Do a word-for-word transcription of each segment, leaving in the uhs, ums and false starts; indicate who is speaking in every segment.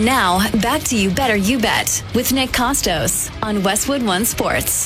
Speaker 1: Now, back to You Better You Bet with Nick Costos on Westwood One Sports.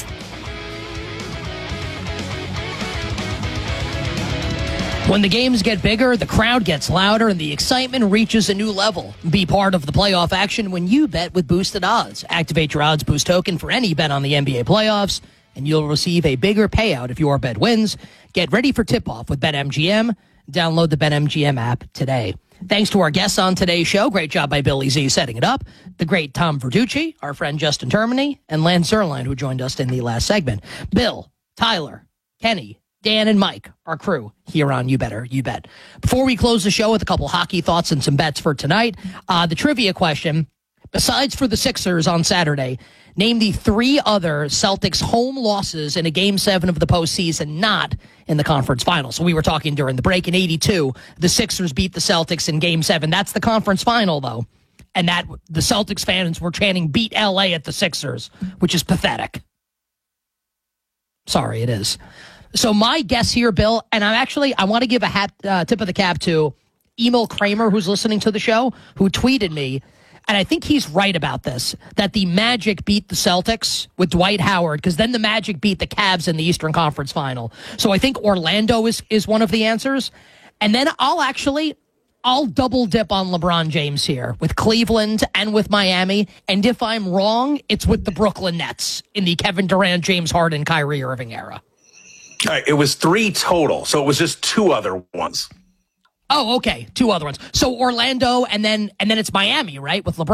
Speaker 2: When the games get bigger, the crowd gets louder, and the excitement reaches a new level. Be part of the playoff action when you bet with Boosted Odds. Activate your Odds Boost token for any bet on the N B A playoffs, and you'll receive a bigger payout if your bet wins. Get ready for tip-off with BetMGM. Download the BetMGM app today. Thanks to our guests on today's show. Great job by Billy Z setting it up. The great Tom Verducci, our friend Justin Termini, and Lance Zerline, who joined us in the last segment. Bill, Tyler, Kenny, Dan, and Mike, our crew here on You Better You Bet. Before we close the show with a couple hockey thoughts and some bets for tonight, uh, the trivia question, besides for the Sixers on Saturday, name the three other Celtics home losses in a Game seven of the postseason, not in the conference final. So we were talking during the break in eighty-two, the Sixers beat the Celtics in Game seven. That's the conference final, though. And that the Celtics fans were chanting, beat L A at the Sixers, which is pathetic. Sorry, it is. So my guess here, Bill, and I'm actually, I want to give a hat, uh, tip of the cap to Emil Kramer, who's listening to the show, who tweeted me, and I think he's right about this, that the Magic beat the Celtics with Dwight Howard, because then the Magic beat the Cavs in the Eastern Conference Final. So I think Orlando is, is one of the answers. And then I'll actually, I'll double dip on LeBron James here with Cleveland and with Miami. And if I'm wrong, it's with the Brooklyn Nets in the Kevin Durant, James Harden, Kyrie Irving era.
Speaker 3: All right, it was three total, so it was just two other ones.
Speaker 2: Oh, okay, two other ones. So Orlando, and then and then it's Miami, right, with LeBron.